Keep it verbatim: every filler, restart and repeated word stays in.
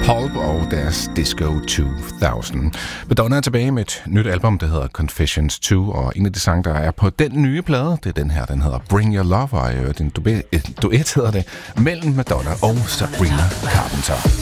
Pulp og deres Disco to tusind. Madonna er tilbage med et nyt album, der hedder Confessions to, og en af de sange, der er på den nye plade, det er den her, den hedder Bring Your Love, og det er en duet, hedder det, mellem Madonna og Sabrina Carpenter.